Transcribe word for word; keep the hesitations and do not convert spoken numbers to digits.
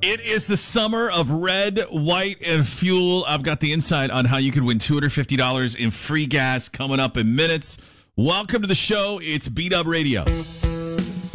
It is the summer of red, white, and fuel. I've got the insight on how you could win two hundred fifty dollars in free gas coming up in minutes. Welcome to the show. It's B-Dub Radio.